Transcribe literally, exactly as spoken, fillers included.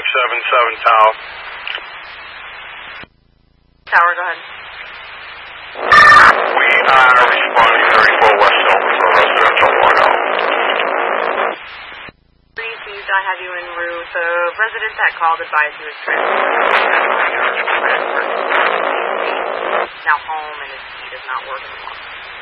seven seven Tower. Tower, go ahead. We are responding thirty-four West Silver for a residential walkout. Please, I have you en route. The resident that called advised you is now home and his key does not work anymore.